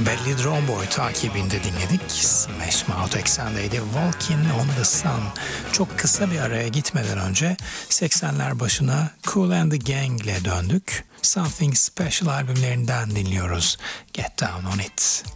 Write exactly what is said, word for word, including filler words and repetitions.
Belly Drum Boy takibinde dinledik. Smash Mouth eksendeydi. Walking on the Sun. Çok kısa bir araya gitmeden önce seksenler başına Kool and the Gang ile döndük. Something Special albümlerinden dinliyoruz. Get Down on It.